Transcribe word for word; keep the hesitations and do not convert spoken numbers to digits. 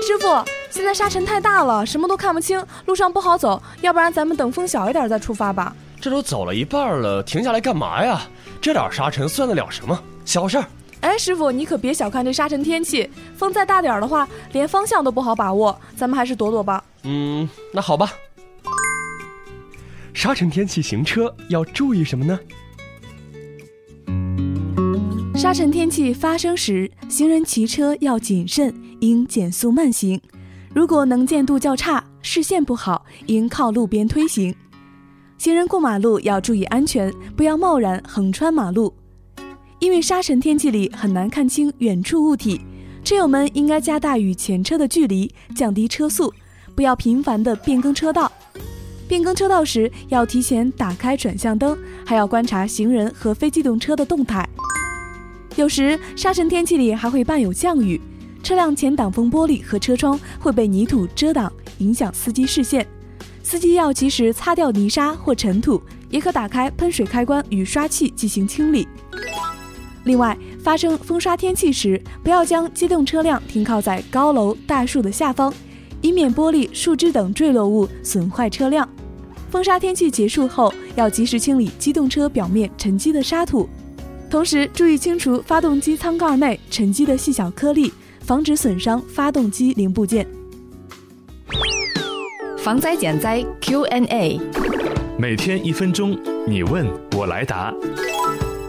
师傅，现在沙尘太大了，什么都看不清，路上不好走，要不然咱们等风小一点再出发吧。 这都走了一半了，停下来干嘛呀？这点沙尘算得了什么？小事儿。 哎，师傅，你可别小看这沙尘天气，风再大点的话，连方向都不好把握，咱们还是躲躲吧。 嗯，那好吧。 沙尘天气行车要注意什么呢？ 沙尘天气发生时，行人骑车要谨慎，应减速慢行。如果能见度较差，视线不好，应靠路边推行。行人过马路要注意安全，不要贸然横穿马路。因为沙尘天气里很难看清远处物体，车友们应该加大与前车的距离，降低车速，不要频繁地变更车道。变更车道时要提前打开转向灯，还要观察行人和非机动车的动态。有时沙尘天气里还会伴有降雨，车辆前挡风玻璃和车窗会被泥土遮挡，影响司机视线。司机要及时擦掉泥沙或尘土，也可打开喷水开关与刷器进行清理。另外，发生风沙天气时，不要将机动车辆停靠在高楼大树的下方，以免玻璃、树枝等坠落物损坏车辆。风沙天气结束后，要及时清理机动车表面沉积的沙土，同时注意清除发动机舱盖内沉积的细小颗粒，防止损伤发动机零部件。 防灾减灾 Q and A， 每天一分钟，你问我来答。